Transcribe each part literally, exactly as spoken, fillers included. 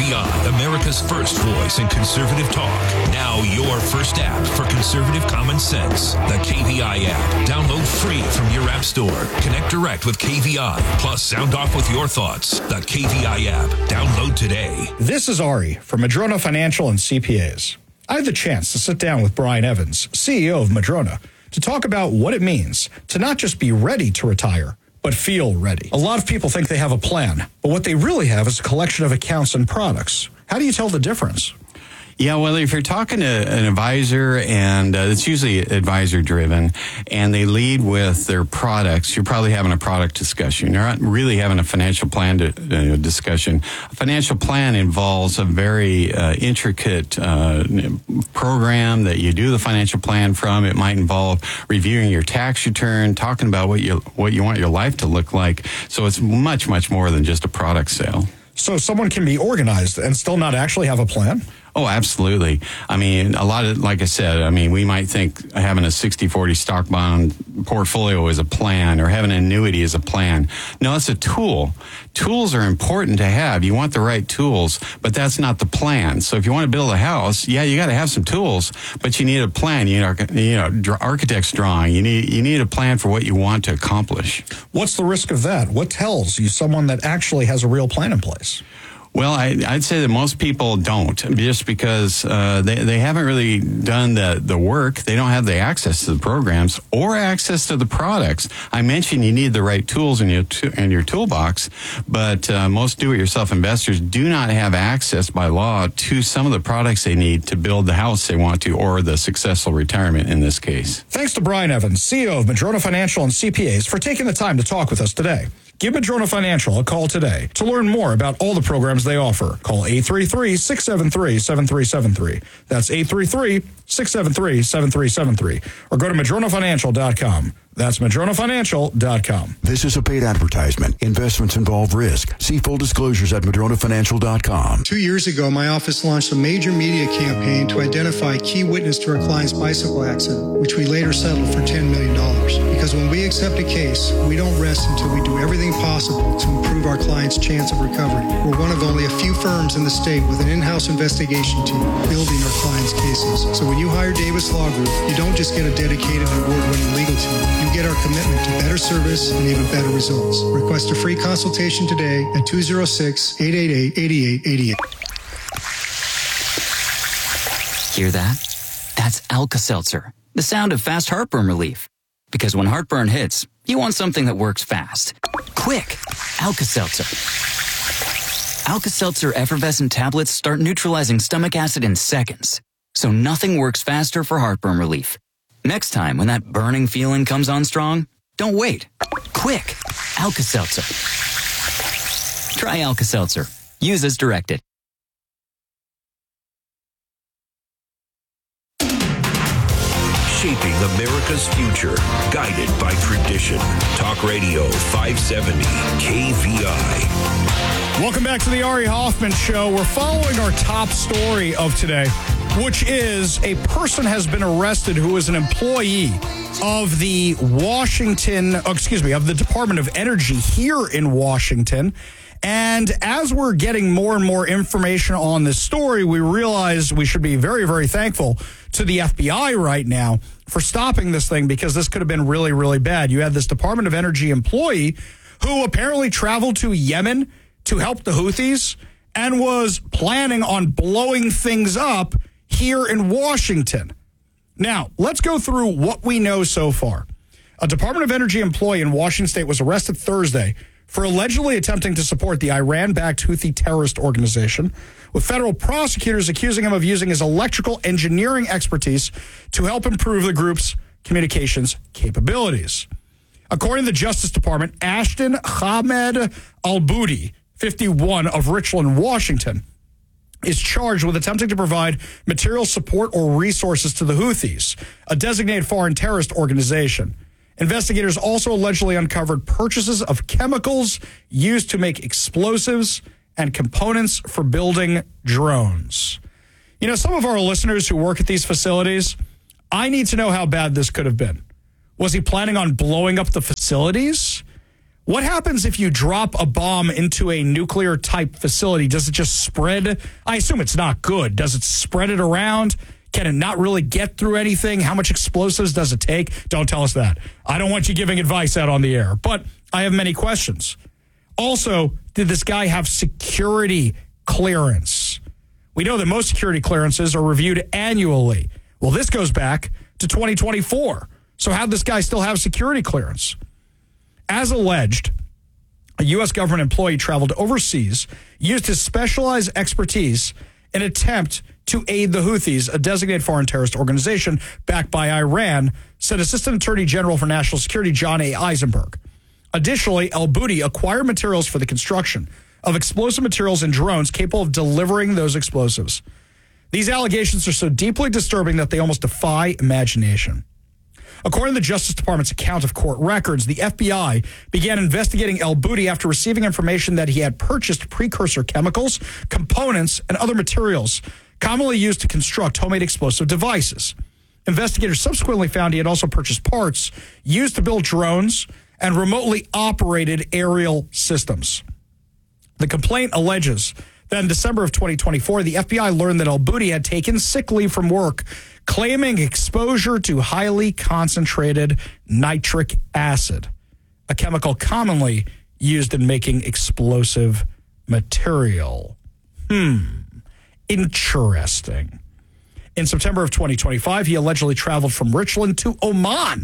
V I, America's first voice in conservative talk. Now your first app for conservative common sense. The K V I app. Download free from your app store. Connect direct with K V I. Plus, sound off with your thoughts. The K V I app. Download today. This is Ari from Madrona Financial and C P As. I had the chance to sit down with Brian Evans, C E O of Madrona, to talk about what it means to not just be ready to retire, but feel ready. A lot of people think they have a plan, but what they really have is a collection of accounts and products. How do you tell the difference? Yeah, well, if you're talking to an advisor, and uh, it's usually advisor-driven, and they lead with their products, you're probably having a product discussion. You're not really having a financial plan to, uh, discussion. A financial plan involves a very uh, intricate uh, program that you do the financial plan from. It might involve reviewing your tax return, talking about what you what you want your life to look like. So it's much, much more than just a product sale. So someone can be organized and still not actually have a plan? Oh, absolutely. I mean, a lot of, like I said, I mean, we might think having a sixty forty stock bond portfolio is a plan, or having an annuity is a plan. No, it's a tool. Tools are important to have. You want the right tools, but that's not the plan. So if you want to build a house, yeah, you got to have some tools, but you need a plan. You know, you know, architect's drawing. You need, you need a plan for what you want to accomplish. What's the risk of that? What tells you someone that actually has a real plan in place? Well, I, I'd say that most people don't, just because uh, they, they haven't really done the, the work. They don't have the access to the programs or access to the products. I mentioned you need the right tools in your in your toolbox, but uh, most do-it-yourself investors do not have access by law to some of the products they need to build the house they want to, or the successful retirement in this case. Thanks to Brian Evans, C E O of Madrona Financial and C P As, for taking the time to talk with us today. Give Madrona Financial a call today to learn more about all the programs they offer. Call eight three three, six seven three, seven three seven three. That's eight three three, six seven three, seven three seven three. Or go to madrona financial dot com. That's madrona financial dot com. This is a paid advertisement. Investments involve risk. See full disclosures at madrona financial dot com. Two years ago, my office launched a major media campaign to identify key witness to our client's bicycle accident, which we later settled for ten million dollars. Because when we accept a case, we don't rest until we do everything possible to improve our client's chance of recovery. We're one of only a few firms in the state with an in-house investigation team building our clients' cases. So when you hire Davis Law Group, you don't just get a dedicated and award-winning legal team. You get our commitment to better service and even better results. Request a free consultation today at two oh six, eight eight eight, eight eight eight eight. Hear that? That's Alka-Seltzer, the sound of fast heartburn relief. Because when heartburn hits, you want something that works fast. Quick! Alka-Seltzer. Alka-Seltzer effervescent tablets start neutralizing stomach acid in seconds. So nothing works faster for heartburn relief. Next time when that burning feeling comes on strong, don't wait. Quick! Alka-Seltzer. Try Alka-Seltzer. Use as directed. Shaping America's future, guided by tradition. Talk Radio five seventy K V I. Welcome back to the Ari Hoffman Show. We're following our top story of today, which is a person has been arrested who is an employee of the Washington, oh, excuse me, of the Department of Energy here in Washington. And as we're getting more and more information on this story, we realize we should be very, very thankful to the F B I right now for stopping this thing, because this could have been really, really bad. You had this Department of Energy employee who apparently traveled to Yemen to help the Houthis and was planning on blowing things up here in Washington. Now, let's go through what we know so far. A Department of Energy employee in Washington State was arrested Thursday for allegedly attempting to support the Iran-backed Houthi terrorist organization, with federal prosecutors accusing him of using his electrical engineering expertise to help improve the group's communications capabilities. According to the Justice Department, Ashton Hamed Al-Boudi, fifty-one, of Richland, Washington, is charged with attempting to provide material support or resources to the Houthis, a designated foreign terrorist organization. Investigators also allegedly uncovered purchases of chemicals used to make explosives and components for building drones. You know, some of our listeners who work at these facilities, I need to know how bad this could have been. Was he planning on blowing up the facilities? What happens if you drop a bomb into a nuclear type facility? Does it just spread? I assume it's not good. Does it spread it around? Can it not really get through anything? How much explosives does it take? Don't tell us that. I don't want you giving advice out on the air, but I have many questions. Also, did this guy have security clearance? We know that most security clearances are reviewed annually. Well, this goes back to twenty twenty-four. So how did this guy still have security clearance? As alleged, a U S government employee traveled overseas, used his specialized expertise in an attempt to aid the Houthis, a designated foreign terrorist organization backed by Iran, said Assistant Attorney General for National Security John A. Eisenberg. Additionally, al-Bouti acquired materials for the construction of explosive materials and drones capable of delivering those explosives. These allegations are so deeply disturbing that they almost defy imagination. According to the Justice Department's account of court records, the F B I began investigating al-Bouti after receiving information that he had purchased precursor chemicals, components, and other materials commonly used to construct homemade explosive devices. Investigators subsequently found he had also purchased parts used to build drones and remotely operated aerial systems. The complaint alleges that in December of twenty twenty-four, the F B I learned that al-Bouti had taken sick leave from work, claiming exposure to highly concentrated nitric acid, a chemical commonly used in making explosive material. Hmm, interesting. In September of twenty twenty-five, he allegedly traveled from Richland to Oman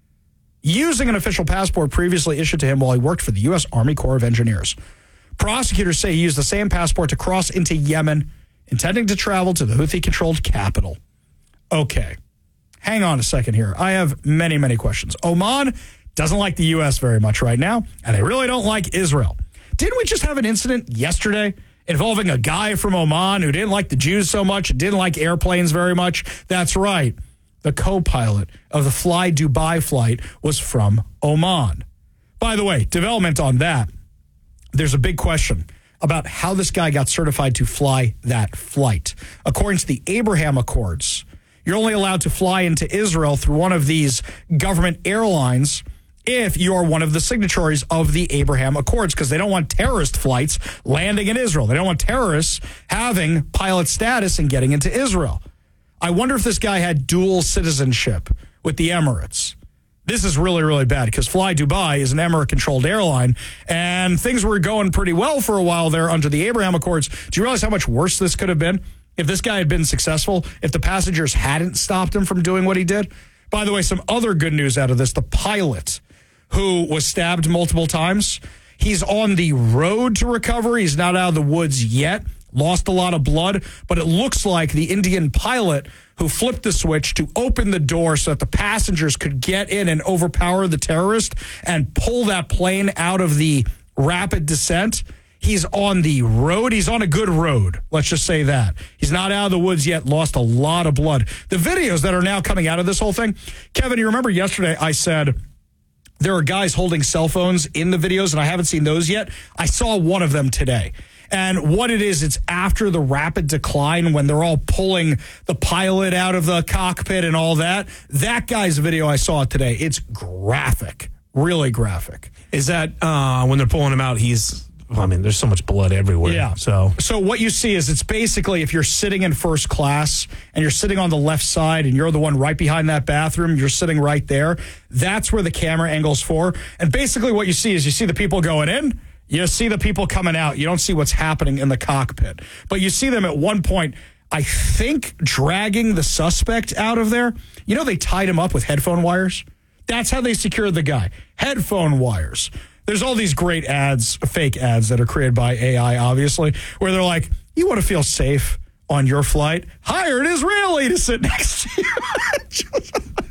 using an official passport previously issued to him while he worked for the U S Army Corps of Engineers. Prosecutors say he used the same passport to cross into Yemen, intending to travel to the Houthi-controlled capital. Okay, hang on a second here. I have many, many questions. Oman doesn't like the U S very much right now, and they really don't like Israel. Didn't we just have an incident yesterday involving a guy from Oman who didn't like the Jews so much, didn't like airplanes very much? That's right. The co-pilot of the Fly Dubai flight was from Oman. By the way, development on that, there's a big question about how this guy got certified to fly that flight. According to the Abraham Accords, you're only allowed to fly into Israel through one of these government airlines if you are one of the signatories of the Abraham Accords, because they don't want terrorist flights landing in Israel. They don't want terrorists having pilot status and getting into Israel. I wonder if this guy had dual citizenship with the Emirates. This is really, really bad because Fly Dubai is an Emirate-controlled airline, and things were going pretty well for a while there under the Abraham Accords. Do you realize how much worse this could have been if this guy had been successful, if the passengers hadn't stopped him from doing what he did? By the way, some other good news out of this. The pilot who was stabbed multiple times, he's on the road to recovery. He's not out of the woods yet. Lost a lot of blood, but it looks like the Indian pilot who flipped the switch to open the door so that the passengers could get in and overpower the terrorist and pull that plane out of the rapid descent. He's on the road. He's on a good road. Let's just say that. He's not out of the woods yet, lost a lot of blood. The videos that are now coming out of this whole thing, Kevin, you remember yesterday I said there are guys holding cell phones in the videos, and I haven't seen those yet. I saw one of them today. And what it is, it's after the rapid decline when they're all pulling the pilot out of the cockpit and all that. That guy's video, I saw it today. It's graphic, really graphic. Is that uh, when they're pulling him out, he's, I mean, there's so much blood everywhere. Yeah. So. so what you see is it's basically if you're sitting in first class and you're sitting on the left side and you're the one right behind that bathroom, you're sitting right there. That's where the camera angle's for. And basically what you see is you see the people going in. You see the people coming out. You don't see what's happening in the cockpit. But you see them at one point, I think, dragging the suspect out of there. You know, they tied him up with headphone wires. That's how they secured the guy. Headphone wires. There's all these great ads, fake ads that are created by A I, obviously, where they're like, you want to feel safe on your flight? Hire an Israeli to sit next to you.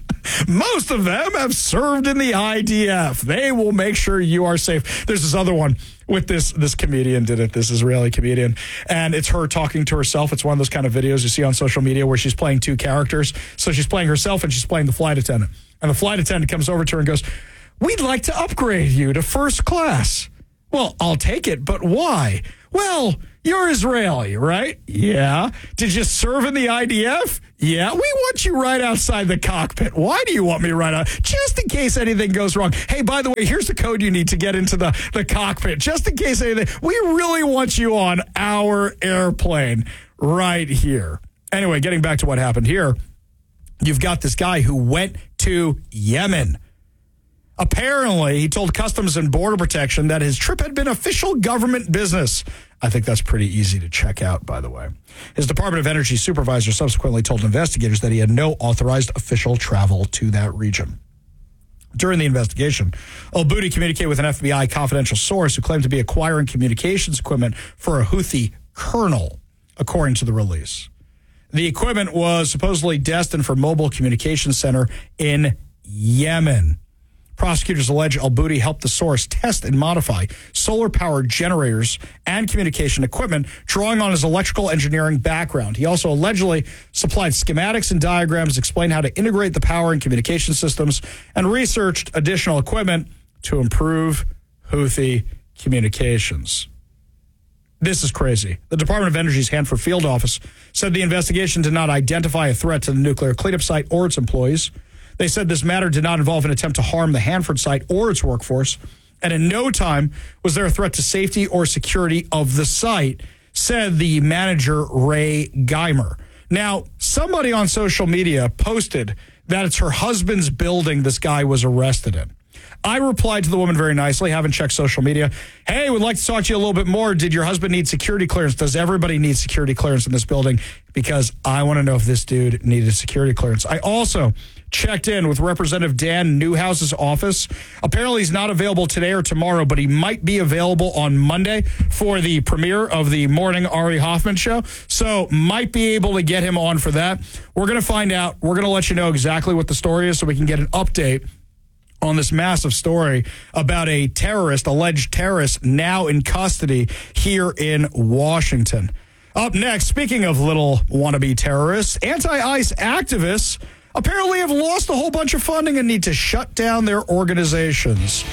Most of them have served in the I D F. They will make sure you are safe. There's this other one with this this comedian did it, this Israeli comedian, and it's her talking to herself. It's one of those kind of videos you see on social media where she's playing two characters. So she's playing herself and she's playing the flight attendant. And the flight attendant comes over to her and goes, we'd like to upgrade you to first class. Well, I'll take it, but why? Well, you're Israeli, right? Yeah. Did you serve in the I D F? Yeah. We want you right outside the cockpit. Why do you want me right out? Just in case anything goes wrong. Hey, by the way, here's the code you need to get into the, the cockpit. Just in case anything. We really want you on our airplane right here. Anyway, getting back to what happened here, you've got this guy who went to Yemen. Apparently, he told Customs and Border Protection that his trip had been official government business. I think that's pretty easy to check out, by the way. His Department of Energy supervisor subsequently told investigators that he had no authorized official travel to that region. During the investigation, Al-Boudi communicated with an F B I confidential source who claimed to be acquiring communications equipment for a Houthi colonel, according to the release. The equipment was supposedly destined for mobile communications center in Yemen. Prosecutors allege Al-Boudi helped the source test and modify solar-powered generators and communication equipment, drawing on his electrical engineering background. He also allegedly supplied schematics and diagrams, explained how to integrate the power and communication systems, and researched additional equipment to improve Houthi communications. This is crazy. The Department of Energy's Hanford Field Office said the investigation did not identify a threat to the nuclear cleanup site or its employees. They said this matter did not involve an attempt to harm the Hanford site or its workforce, and in no time was there a threat to safety or security of the site, said the manager, Ray Geimer. Now, somebody on social media posted that it's her husband's building this guy was arrested in. I replied to the woman very nicely, haven't checked social media. Hey, would like to talk to you a little bit more. Did your husband need security clearance? Does everybody need security clearance in this building? Because I want to know if this dude needed security clearance. I also checked in with Representative Dan Newhouse's office. Apparently he's not available today or tomorrow, but he might be available on Monday for the premiere of the morning Ari Hoffman show. So might be able to get him on for that. We're going to find out. We're going to let you know exactly what the story is so we can get an update on this massive story about a terrorist, alleged terrorist, now in custody here in Washington. Up next, speaking of little wannabe terrorists, anti-ICE activists apparently have lost a whole bunch of funding and need to shut down their organizations.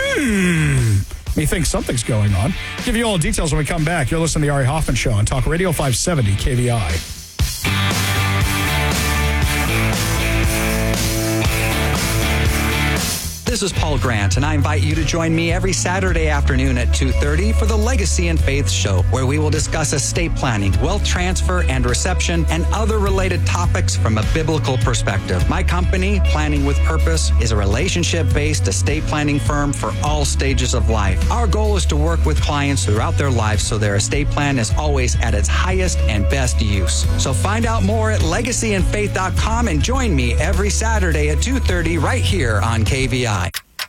Hmm. Methinks something's going on. Give you all the details when we come back. You're listening to the Ari Hoffman Show on Talk Radio five seventy K V I. This is Paul Grant, and I invite you to join me every Saturday afternoon at two thirty for the Legacy and Faith Show, where we will discuss estate planning, wealth transfer and reception, and other related topics from a biblical perspective. My company, Planning with Purpose, is a relationship-based estate planning firm for all stages of life. Our goal is to work with clients throughout their lives so their estate plan is always at its highest and best use. So find out more at legacy and faith dot com and join me every Saturday at two thirty right here on K V I.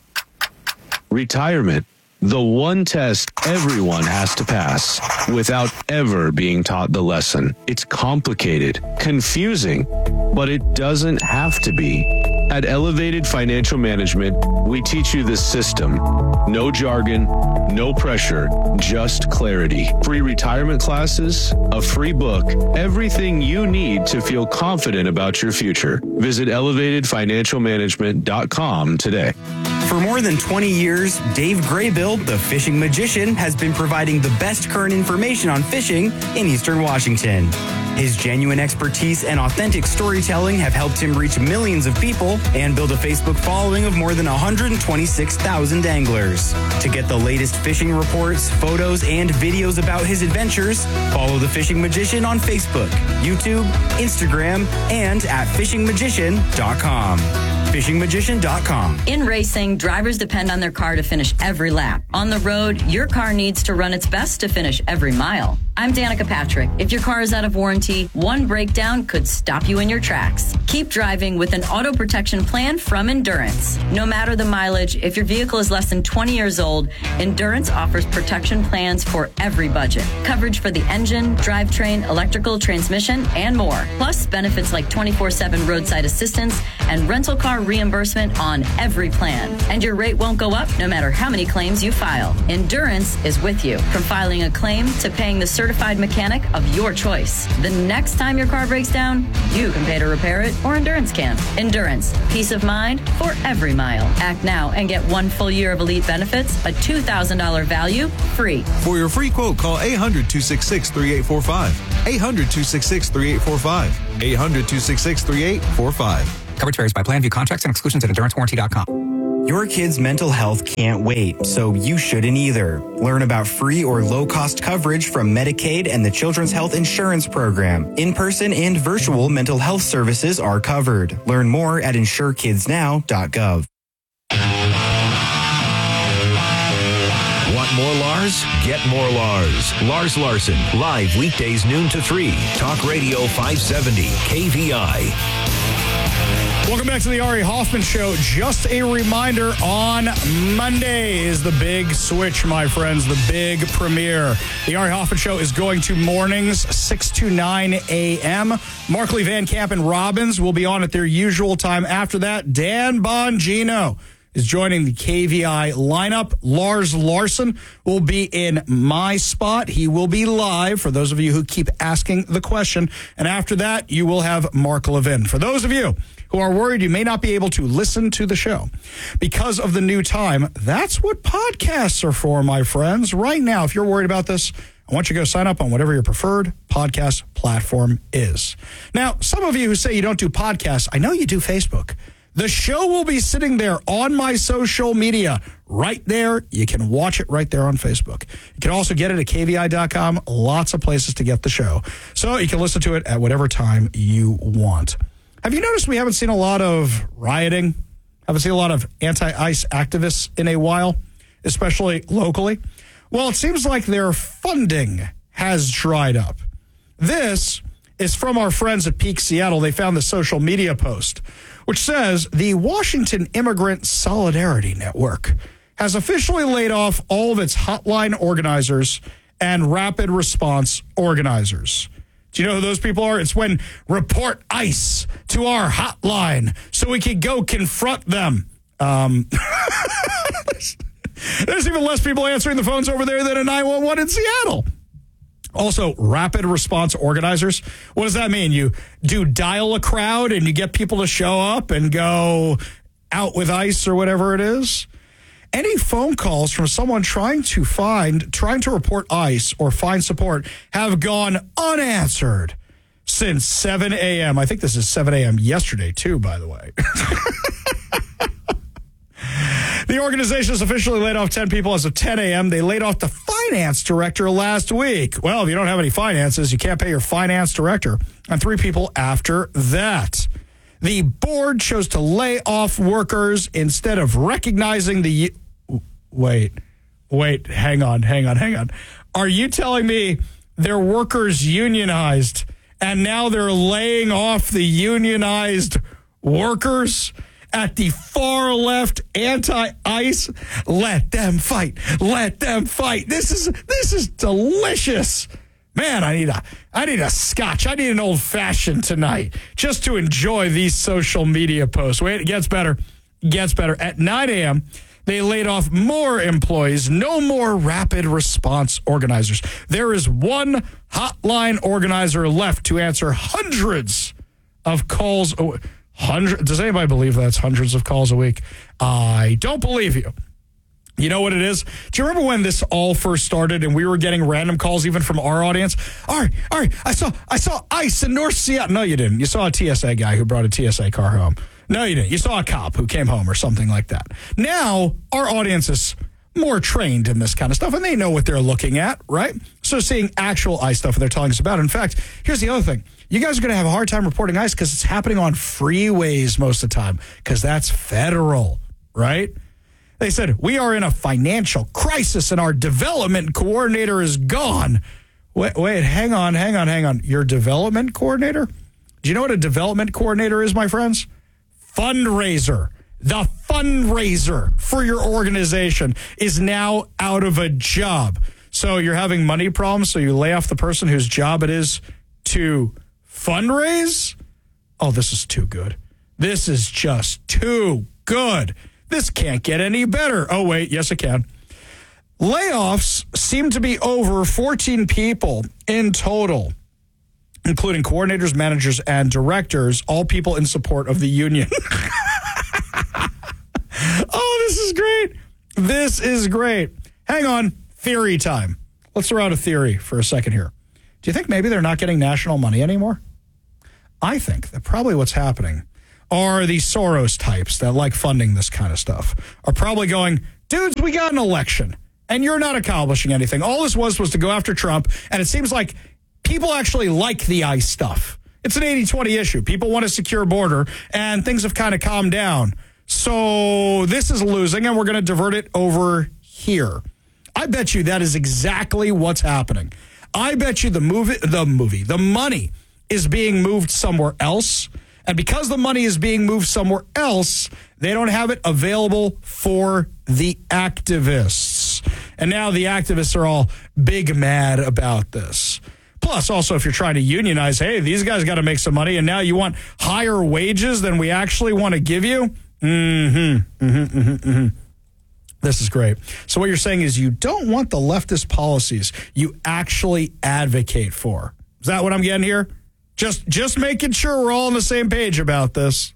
Retirement, the one test everyone has to pass without ever being taught the lesson. It's complicated, confusing, but it doesn't have to be. At Elevated Financial Management, we teach you the system. No jargon, no pressure, just clarity. Free retirement classes, a free book, everything you need to feel confident about your future. Visit elevated financial management dot com today. For more than twenty years, Dave Graybill, the fishing magician, has been providing the best current information on fishing in Eastern Washington. His genuine expertise and authentic storytelling have helped him reach millions of people and build a Facebook following of more than one hundred twenty-six thousand anglers. To get the latest fishing reports, photos, and videos about his adventures, follow the Fishing Magician on Facebook, YouTube, Instagram, and at fishing magician dot com. fishing magician dot com. In racing, drivers depend on their car to finish every lap. On the road, your car needs to run its best to finish every mile. I'm Danica Patrick. If your car is out of warranty, one breakdown could stop you in your tracks. Keep driving with an auto protection plan from Endurance. No matter the mileage, if your vehicle is less than twenty years old, Endurance offers protection plans for every budget. Coverage for the engine, drivetrain, electrical, transmission, and more. Plus benefits like twenty-four seven roadside assistance and rental car reimbursement on every plan. And your rate won't go up no matter how many claims you file. Endurance is with you, from filing a claim to paying the certified mechanic of your choice. The next time your car breaks down, you can pay to repair it, or Endurance can. Endurance, peace of mind for every mile. Act now and get one full year of elite benefits, a two thousand dollars value, free. For your free quote, call eight hundred, two six six, three eight four five. eight hundred, two six six, three eight four five. eight hundred, two six six, three eight four five. Coverage varies by plan. View contracts and exclusions at endurance warranty dot com. Your kid's mental health can't wait, so you shouldn't either. Learn about free or low-cost coverage from Medicaid and the Children's Health Insurance Program. In-person and virtual mental health services are covered. Learn more at insure kids now dot gov. Want more Lars? Get more Lars. Lars Larson, live weekdays noon to three. Talk Radio five seventy, K V I. Welcome back to the Ari Hoffman Show. Just a reminder, on Monday is the big switch, my friends, the big premiere. The Ari Hoffman Show is going to mornings, six to nine a.m. Markley, Van Camp, and Robbins will be on at their usual time. After that, Dan Bongino is joining the K V I lineup. Lars Larson will be in my spot. He will be live, for those of you who keep asking the question. And after that, you will have Mark Levin. For those of you who are worried you may not be able to listen to the show because of the new time, that's what podcasts are for, my friends. Right now, if you're worried about this, I want you to go sign up on whatever your preferred podcast platform is. Now, some of you who say you don't do podcasts, I know you do Facebook. The show will be sitting there on my social media right there. You can watch it right there on Facebook. You can also get it at K V I dot com. Lots of places to get the show. So you can listen to it at whatever time you want. Have you noticed we haven't seen a lot of rioting? Haven't seen a lot of anti-ICE activists in a while, especially locally? Well, it seems like their funding has dried up. This is from our friends at Peak Seattle. They found the social media post, which says the Washington Immigrant Solidarity Network has officially laid off all of its hotline organizers and rapid response organizers. Do you know who those people are? It's when report ICE to our hotline so we can go confront them. Um, there's, there's even less people answering the phones over there than a nine one one in Seattle. Also, rapid response organizers. What does that mean? You do dial a crowd and you get people to show up and go out with ICE or whatever it is? Any phone calls from someone trying to find, trying to report ICE or find support have gone unanswered since seven a.m. I think this is seven a.m. yesterday, too, by the way. The organization has officially laid off ten people as of ten a.m. They laid off the finance director last week. Well, if you don't have any finances, you can't pay your finance director. And three people after that. The board chose to lay off workers instead of recognizing the... Wait, wait, hang on, hang on, hang on. Are you telling me their workers unionized and now they're laying off the unionized workers? At the far left, anti-ICE, let them fight, let them fight. This is this is delicious. Man, I need a I need a scotch. I need an old fashioned tonight just to enjoy these social media posts. Wait, it gets better. It gets better. At nine a.m., they laid off more employees. No more rapid response organizers. There is one hotline organizer left to answer hundreds of calls. Hundred, does anybody believe that's hundreds of calls a week? I don't believe you. You know what it is? Do you remember when this all first started and we were getting random calls even from our audience? All right, all right, I saw I saw ICE in North Seattle. No, you didn't. You saw a T S A guy who brought a T S A car home. No, you didn't. You saw a cop who came home or something like that. Now, our audience is more trained in this kind of stuff, and they know what they're looking at, right? So seeing actual ICE stuff they're telling us about. In fact, here's the other thing. You guys are going to have a hard time reporting ICE because it's happening on freeways most of the time because that's federal, right? They said, we are in a financial crisis and our development coordinator is gone. Wait, wait, hang on, hang on, hang on. Your development coordinator? Do you know what a development coordinator is, my friends? Fundraiser. The fundraiser for your organization is now out of a job. So you're having money problems, so you lay off the person whose job it is to fundraise? Oh, this is too good. This is just too good. This can't get any better. Oh, wait. Yes, it can. Layoffs seem to be over fourteen people in total, including coordinators, managers, and directors, all people in support of the union. Oh, this is great. This is great. Hang on. Theory time. Let's throw out a theory for a second here. Do you think maybe they're not getting national money anymore? I think that probably what's happening are the Soros types that like funding this kind of stuff are probably going, dudes, we got an election and you're not accomplishing anything. All this was was to go after Trump, and it seems like people actually like the ICE stuff. It's an eighty twenty issue. People want a secure border, and things have kind of calmed down. So this is losing, and we're going to divert it over here. I bet you that is exactly what's happening. I bet you the movie, the movie, the money is being moved somewhere else. And because the money is being moved somewhere else, they don't have it available for the activists. And now the activists are all big mad about this. Plus, also, if you're trying to unionize, hey, these guys got to make some money, and now you want higher wages than we actually want to give you? Mm-hmm, mm-hmm, mm-hmm, mm-hmm. This is great. So what you're saying is you don't want the leftist policies you actually advocate for. Is that what I'm getting here? Just just making sure we're all on the same page about this.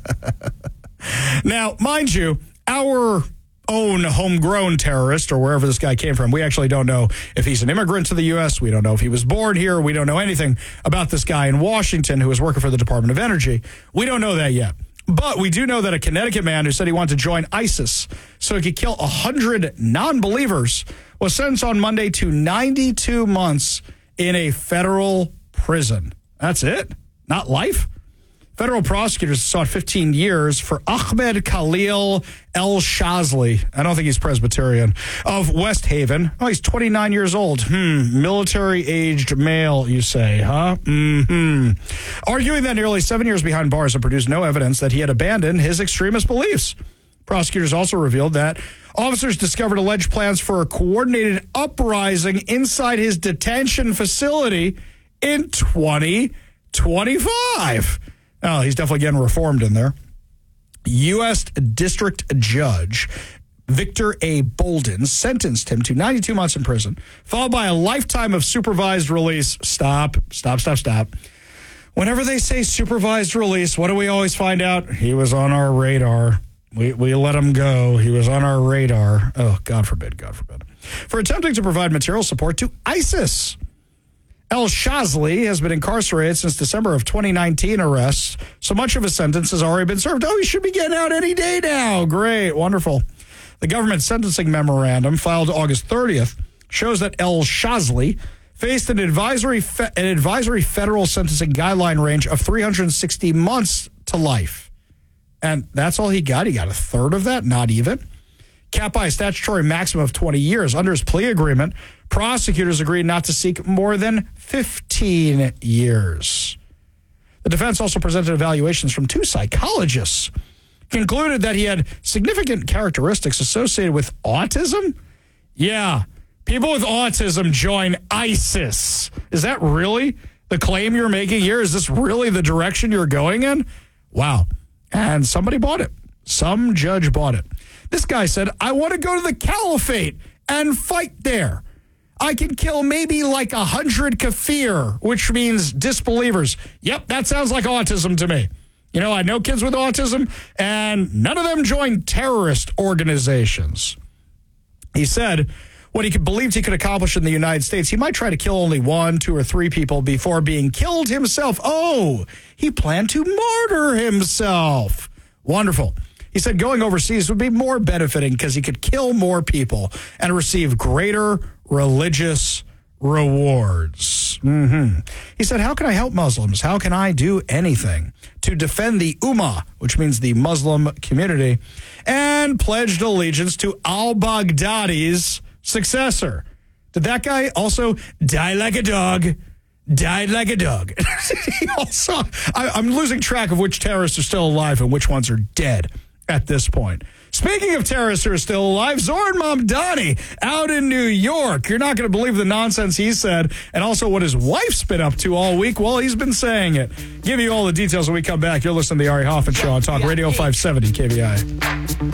Now, mind you, our own homegrown terrorist, or wherever this guy came from, we actually don't know if he's an immigrant to the U S. We don't know if he was born here. We don't know anything about this guy in Washington who was working for the Department of Energy. We don't know that yet. But we do know that a Connecticut man who said he wanted to join ISIS so he could kill one hundred non-believers was sentenced on Monday to ninety-two months in a federal prison. That's it? Not life? Federal prosecutors sought fifteen years for Ahmed Khalil El-Shazli. I don't think he's Presbyterian. Of West Haven. Oh, he's twenty-nine years old. Hmm. Military-aged male, you say, huh? Mm-hmm. Arguing that nearly seven years behind bars have produced no evidence that he had abandoned his extremist beliefs. Prosecutors also revealed that officers discovered alleged plans for a coordinated uprising inside his detention facility in twenty twenty-five. Oh, he's definitely getting reformed in there. U S District Judge Victor A. Bolden sentenced him to ninety-two months in prison, followed by a lifetime of supervised release. Stop, stop, stop, stop. Whenever they say supervised release, what do we always find out? He was on our radar. We we let him go. He was on our radar. Oh, God forbid, God forbid. For attempting to provide material support to ISIS. El-Shazli has been incarcerated since December of twenty nineteen arrests, so much of his sentence has already been served. Oh, he should be getting out any day now. Great, wonderful. The government sentencing memorandum filed August thirtieth shows that El-Shazli faced an advisory fe- an advisory federal sentencing guideline range of three hundred sixty months to life. And that's all he got? He got a third of that? Not even? Capped by a statutory maximum of twenty years. Under his plea agreement, prosecutors agreed not to seek more than fifteen years. The defense also presented evaluations from two psychologists, concluded that he had significant characteristics associated with autism. Yeah, people with autism join ISIS. Is that really the claim you're making here? Is this really the direction you're going in? Wow. And somebody bought it. Some judge bought it. This guy said, I want to go to the caliphate and fight there. I can kill maybe like a hundred kafir, which means disbelievers. Yep, that sounds like autism to me. You know, I know kids with autism, and none of them join terrorist organizations. He said what he believed he could accomplish in the United States, he might try to kill only one, two, or three people before being killed himself. Oh, he planned to martyr himself. Wonderful. He said going overseas would be more benefiting because he could kill more people and receive greater religious rewards. Mm-hmm. He said, how can I help Muslims? How can I do anything to defend the Ummah, which means the Muslim community, and pledged allegiance to al-Baghdadi's successor? Did that guy also die like a dog? Died like a dog. He also, I, I'm losing track of which terrorists are still alive and which ones are dead at this point. Speaking of terrorists who are still alive, Zoran Mamdani out in New York. You're not going to believe the nonsense he said and also what his wife's been up to all week while he's been saying it. Give you all the details when we come back. You're listening to the Ari Hoffman Show on Talk Radio five seventy K V I.